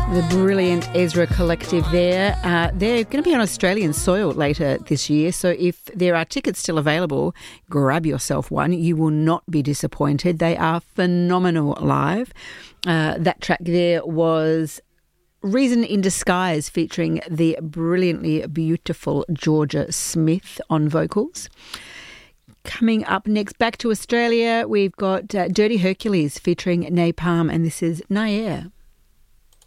The brilliant Ezra Collective there. They're going to be on Australian soil later this year, so if there are tickets still available, grab yourself one. You will not be disappointed. They are phenomenal live. That track there was Reason in Disguise, featuring the brilliantly beautiful Georgia Smith on vocals. Coming up next, back to Australia, we've got Dirty Hercules featuring Napalm, and this is Nair.